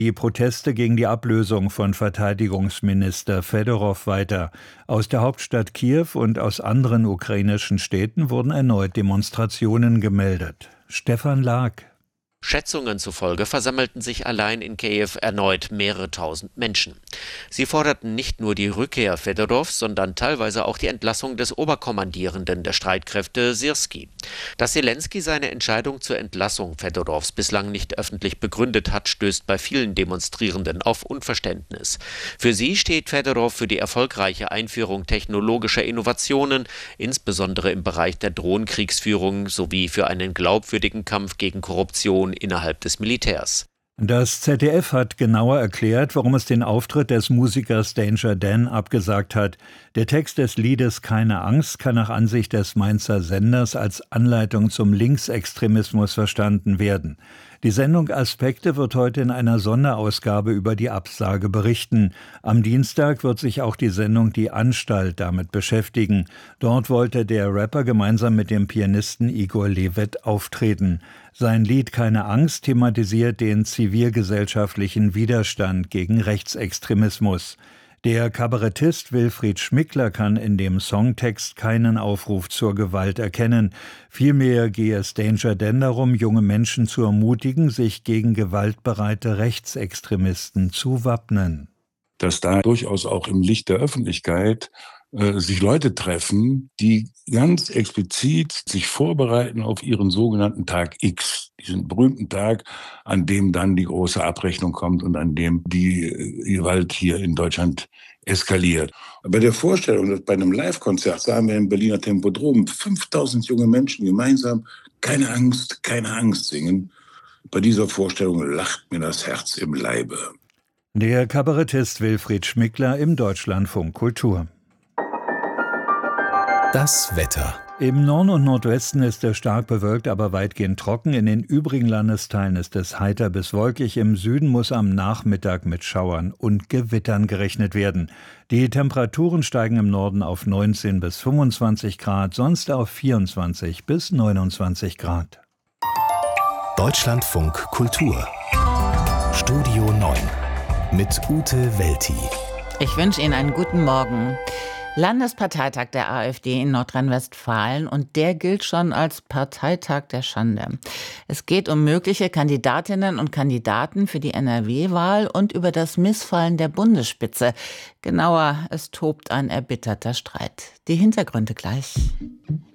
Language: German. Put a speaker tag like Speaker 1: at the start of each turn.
Speaker 1: Die Proteste gegen die Ablösung von Verteidigungsminister Fedorow weiter. Aus der Hauptstadt Kiew und aus anderen ukrainischen Städten wurden erneut Demonstrationen gemeldet. Stefan Lag.
Speaker 2: Schätzungen zufolge versammelten sich allein in Kiew erneut mehrere tausend Menschen. Sie forderten nicht nur die Rückkehr Fedorows, sondern teilweise auch die Entlassung des Oberkommandierenden der Streitkräfte Syrski. Dass Selenskyj seine Entscheidung zur Entlassung Fedorows bislang nicht öffentlich begründet hat, stößt bei vielen Demonstrierenden auf Unverständnis. Für sie steht Fedorow für die erfolgreiche Einführung technologischer Innovationen, insbesondere im Bereich der Drohnenkriegsführung, sowie für einen glaubwürdigen Kampf gegen Korruption innerhalb des Militärs.
Speaker 1: Das ZDF hat genauer erklärt, warum es den Auftritt des Musikers Danger Dan abgesagt hat. Der Text des Liedes Keine Angst kann nach Ansicht des Mainzer Senders als Anleitung zum Linksextremismus verstanden werden. Die Sendung Aspekte wird heute in einer Sonderausgabe über die Absage berichten. Am Dienstag wird sich auch die Sendung Die Anstalt damit beschäftigen. Dort wollte der Rapper gemeinsam mit dem Pianisten Igor Levit auftreten. Sein Lied Keine Angst thematisiert den zivilgesellschaftlichen Widerstand gegen Rechtsextremismus. Der Kabarettist Wilfried Schmickler kann in dem Songtext keinen Aufruf zur Gewalt erkennen. Vielmehr gehe es Danger Dan darum, junge Menschen zu ermutigen, sich gegen gewaltbereite Rechtsextremisten zu wappnen.
Speaker 3: Dass da durchaus auch im Licht der Öffentlichkeit sich Leute treffen, die ganz explizit sich vorbereiten auf ihren sogenannten Tag X, diesen berühmten Tag, an dem dann die große Abrechnung kommt und an dem die Gewalt hier in Deutschland eskaliert. Bei der Vorstellung, dass bei einem Live-Konzert, sagen wir im Berliner Tempodrom, 5000 junge Menschen gemeinsam keine Angst singen, bei dieser Vorstellung lacht mir das Herz im Leibe.
Speaker 1: Der Kabarettist Wilfried Schmickler im Deutschlandfunk Kultur.
Speaker 4: Das Wetter.
Speaker 1: Im Norden und Nordwesten ist es stark bewölkt, aber weitgehend trocken. In den übrigen Landesteilen ist es heiter bis wolkig. Im Süden muss am Nachmittag mit Schauern und Gewittern gerechnet werden. Die Temperaturen steigen im Norden auf 19 bis 25 Grad, sonst auf 24 bis 29 Grad.
Speaker 4: Deutschlandfunk Kultur. Studio 9 mit Ute Welti.
Speaker 5: Ich wünsche Ihnen einen guten Morgen. Landesparteitag der AfD in Nordrhein-Westfalen und der gilt schon als Parteitag der Schande. Es geht um mögliche Kandidatinnen und Kandidaten für die NRW-Wahl und über das Missfallen der Bundesspitze. Genauer, es tobt ein erbitterter Streit. Die Hintergründe gleich.